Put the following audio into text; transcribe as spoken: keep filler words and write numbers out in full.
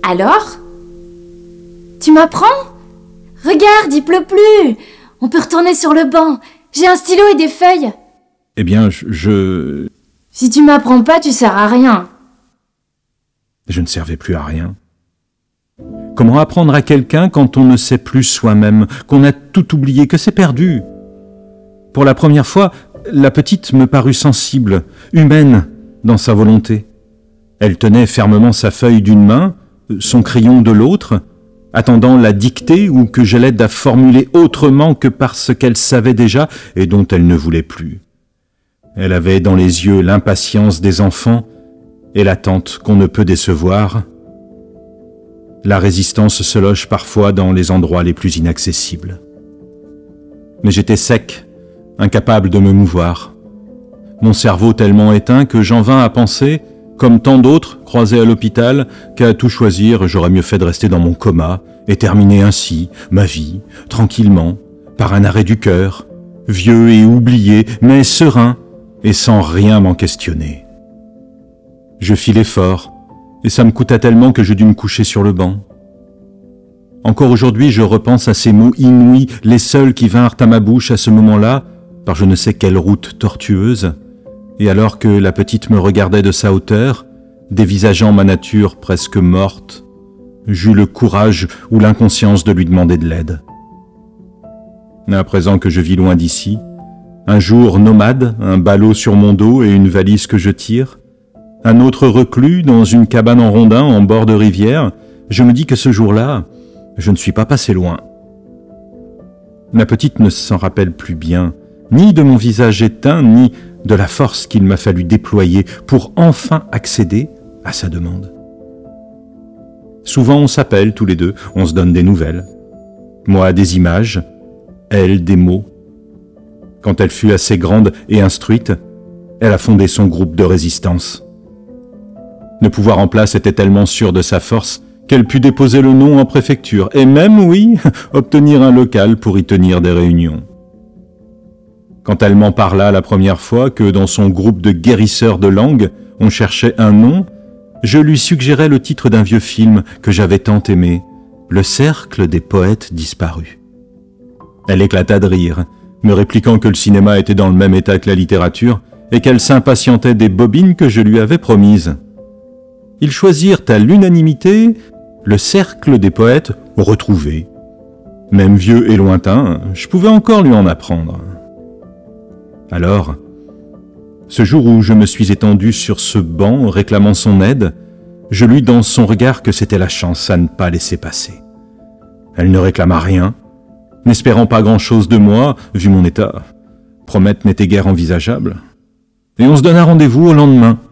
Alors? Tu m'apprends? Regarde, il pleut plus. On peut retourner sur le banc. J'ai un stylo et des feuilles. Eh bien, je... je... Si tu m'apprends pas, tu sers à rien. Je ne servais plus à rien. Comment apprendre à quelqu'un quand on ne sait plus soi-même, qu'on a tout oublié, que c'est perdu? Pour la première fois, la petite me parut sensible, humaine dans sa volonté. Elle tenait fermement sa feuille d'une main, son crayon de l'autre, attendant la dictée ou que je l'aide à formuler autrement que par ce qu'elle savait déjà et dont elle ne voulait plus. Elle avait dans les yeux l'impatience des enfants et l'attente qu'on ne peut décevoir. La résistance se loge parfois dans les endroits les plus inaccessibles. Mais j'étais sec, incapable de me mouvoir. Mon cerveau tellement éteint que j'en vins à penser, comme tant d'autres croisés à l'hôpital, qu'à tout choisir, j'aurais mieux fait de rester dans mon coma et terminer ainsi ma vie, tranquillement, par un arrêt du cœur, vieux et oublié, mais serein et sans rien m'en questionner. Je fis l'effort, et ça me coûta tellement que je dus me coucher sur le banc. Encore aujourd'hui, je repense à ces mots inouïs, les seuls qui vinrent à ma bouche à ce moment-là, par je ne sais quelle route tortueuse, et alors que la petite me regardait de sa hauteur, dévisageant ma nature presque morte, j'eus le courage ou l'inconscience de lui demander de l'aide. À présent que je vis loin d'ici, un jour nomade, un ballot sur mon dos et une valise que je tire, un autre reclus dans une cabane en rondin en bord de rivière, je me dis que ce jour-là, je ne suis pas passé loin. Ma petite ne s'en rappelle plus bien, ni de mon visage éteint, ni de la force qu'il m'a fallu déployer pour enfin accéder à sa demande. Souvent on s'appelle tous les deux, on se donne des nouvelles. Moi des images, elle des mots. Quand elle fut assez grande et instruite, elle a fondé son groupe de résistance. Le pouvoir en place était tellement sûr de sa force qu'elle put déposer le nom en préfecture et même, oui, obtenir un local pour y tenir des réunions. Quand elle m'en parla la première fois que dans son groupe de guérisseurs de langue, on cherchait un nom, je lui suggérais le titre d'un vieux film que j'avais tant aimé, Le Cercle des Poètes Disparus. Elle éclata de rire, me répliquant que le cinéma était dans le même état que la littérature et qu'elle s'impatientait des bobines que je lui avais promises. Ils choisirent à l'unanimité Le Cercle des Poètes Retrouvés. Même vieux et lointain, je pouvais encore lui en apprendre. Alors, ce jour où je me suis étendu sur ce banc réclamant son aide, je lus dans son regard que c'était la chance à ne pas laisser passer. Elle ne réclama rien, n'espérant pas grand-chose de moi, vu mon état. Promettre n'était guère envisageable. Et on se donna rendez-vous au lendemain.